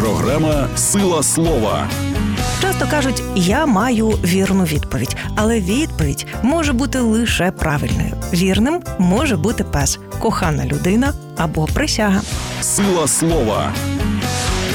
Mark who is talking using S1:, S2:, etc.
S1: Програма «Сила слова».
S2: Часто кажуть, я маю вірну відповідь, але відповідь може бути лише правильною. Вірним може бути пес, кохана людина або присяга.
S1: «Сила слова»